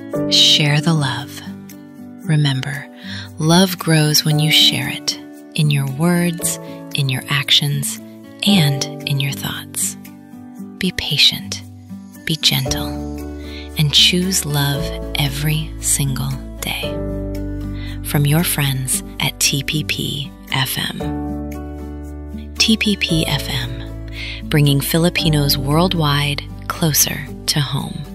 Share the love. Remember, love grows when you share it, in your words, in your actions, and in your thoughts. Be patient, be gentle, and choose love every single day. From your friends at TPP FM. TPP FM, bringing Filipinos worldwide closer to home.